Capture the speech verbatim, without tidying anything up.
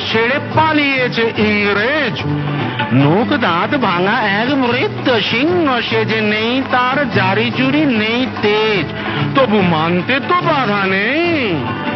ছেড়ে পালিয়েছে ইংরেজ। মুখ দাঁত ভাঙা এক মৃত্যু সিংহ, সে যে নেই তার জারি জুরি নেই তেজ, তবু মানতে তো বাধা নেই।